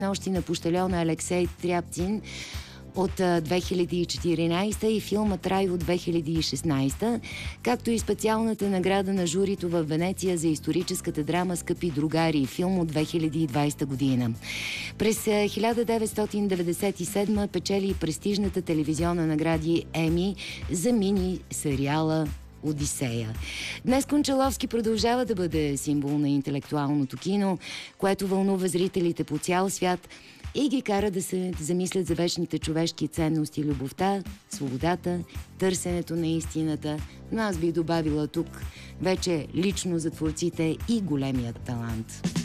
нощи на пощальона Алексей Тряпцин от 2014 и филмът Рай от 2016, както и специалната награда на журито в Венеция за историческата драма Скъпи другари, филм от 2020 година. През 1997 печели престижната телевизионна награди Еми за мини-сериала Одисея. Днес Кончаловски продължава да бъде символ на интелектуалното кино, което вълнува зрителите по цял свят и ги кара да се замислят за вечните човешки ценности, любовта, свободата, търсенето на истината. Но аз би добавила тук вече лично за творците и големият талант.